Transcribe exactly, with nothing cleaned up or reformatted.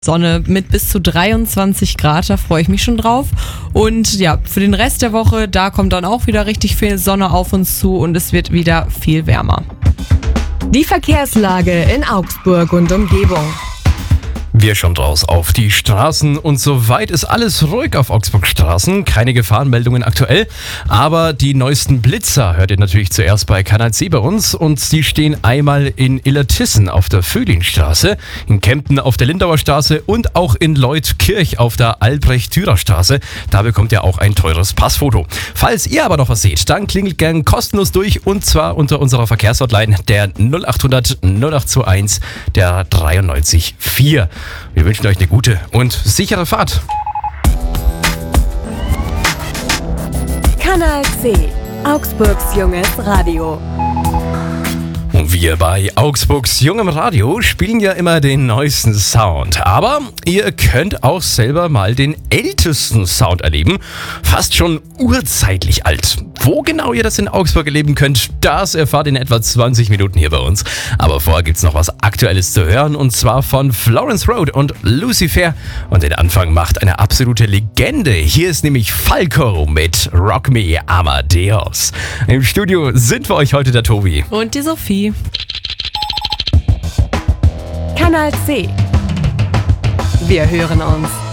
Sonne mit bis zu dreiundzwanzig Grad, da freue ich mich schon drauf. Und ja, für den Rest der Woche, da kommt dann auch wieder richtig viel Sonne auf uns zu und es wird wieder viel wärmer. Die Verkehrslage in Augsburg und Umgebung. Wir schauen raus auf die Straßen und soweit ist alles ruhig auf Augsburg Straßen. Keine Gefahrenmeldungen aktuell, aber die neuesten Blitzer hört ihr natürlich zuerst bei Kanal C bei uns und die stehen einmal in Illertissen auf der Vöhlinstraße, in Kempten auf der Lindauer Straße und auch in Leutkirch auf der Albrecht-Dürer-Straße. Da bekommt ihr auch ein teures Passfoto. Falls ihr aber noch was seht, dann klingelt gern kostenlos durch und zwar unter unserer Verkehrshotline der null acht hundert null acht zwei eins der dreiundneunzig vier. Wir wünschen euch eine gute und sichere Fahrt. Kanal C, Augsburgs junges Radio. Und wir bei Augsburgs jungem Radio spielen ja immer den neuesten Sound. Aber ihr könnt auch selber mal den ältesten Sound erleben. Fast schon urzeitlich alt. Wo genau ihr das in Augsburg erleben könnt, das erfahrt ihr in etwa zwanzig Minuten hier bei uns. Aber vorher gibt's noch was Aktuelles zu hören und zwar von Florence Road und Lucifer. Und den Anfang macht eine absolute Legende. Hier ist nämlich Falco mit Rock Me Amadeus. Im Studio sind für euch heute der Tobi. Und die Sophie. Kanal C. Wir hören uns.